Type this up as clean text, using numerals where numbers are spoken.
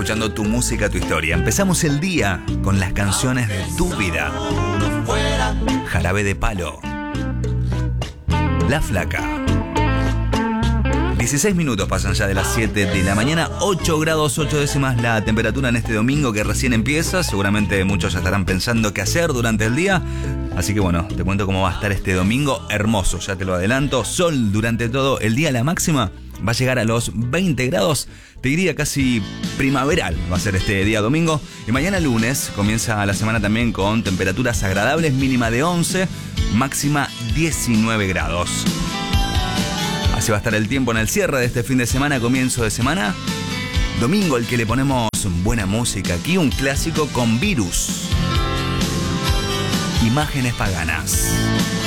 escuchando Tu Música, Tu Historia. Empezamos el día con las canciones de tu vida. Jarabe de Palo, La Flaca. 16 minutos pasan ya de las 7 de la mañana, 8 grados 8 décimas la temperatura en este domingo que recién empieza. Seguramente muchos ya estarán pensando qué hacer durante el día. Así que bueno, te cuento cómo va a estar este domingo. Hermoso, ya te lo adelanto. Sol durante todo el día, la máxima va a llegar a los 20 grados. Te diría casi primaveral va a ser este día domingo. Y mañana lunes comienza la semana también con temperaturas agradables, mínima de 11, máxima 19 grados. Así va a estar el tiempo en el cierre de este fin de semana, comienzo de semana. Domingo al que le ponemos buena música. Aquí un clásico con Virus. Imágenes paganas.